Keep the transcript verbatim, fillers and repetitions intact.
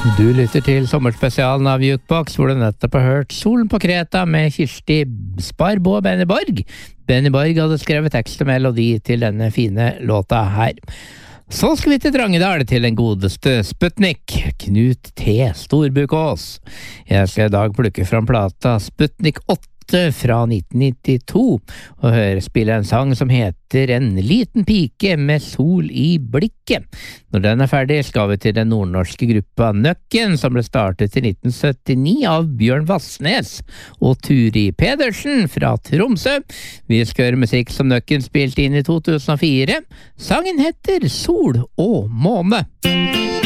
Du lytter til sommerspesialen av Jukebox, hvor du nettopp har hørt Solen på Kreta med Kirsti Sparbo og Benny Borg. Benny Borg hadde skrevet tekst og melodi til denne fine låta her. Så skal vi til Drangedal, til den godeste Sputnik, Knut T. Storbukås. Jeg skal i dag plukke fram plata Sputnik åtte fra nitten nittito, og høre spille en sang som heter En liten pike med sol i blikket. Når den er ferdig, skal vi til den nordnorske gruppa Nøkken, som ble startet i nitten syttini av Bjørn Vassnes og Turi Pedersen fra Tromsø. Vi skal høre musikk som Nøkken spilte inn i to tusen og fire. Sangen heter Sol og måne.